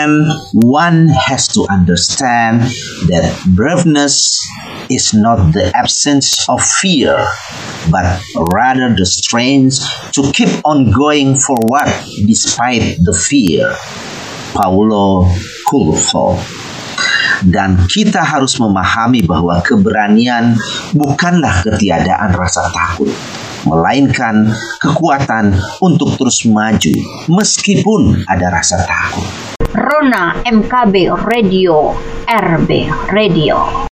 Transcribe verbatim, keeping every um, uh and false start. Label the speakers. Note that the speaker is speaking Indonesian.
Speaker 1: And one has to understand that braveness is not the absence of fear, but rather the strength to keep on going forward despite the fear. Paulo Coelho. Dan kita harus memahami bahwa keberanian bukanlah ketiadaan rasa takut, melainkan kekuatan untuk terus maju meskipun ada rasa takut.
Speaker 2: Rona M K B Radio, R B Radio.